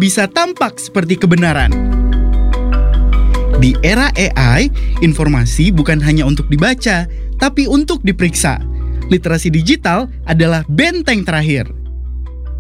bisa tampak seperti kebenaran. Di era AI, informasi bukan hanya untuk dibaca, tapi untuk diperiksa. Literasi digital adalah benteng terakhir.